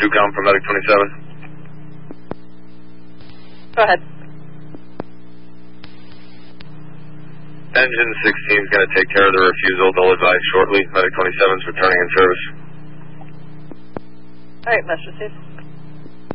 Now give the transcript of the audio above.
Ducom from Medic 27. Go ahead. Engine 16 is going to take care of the refusal. They'll advise shortly. Medic 27 is returning in service. All right, message received.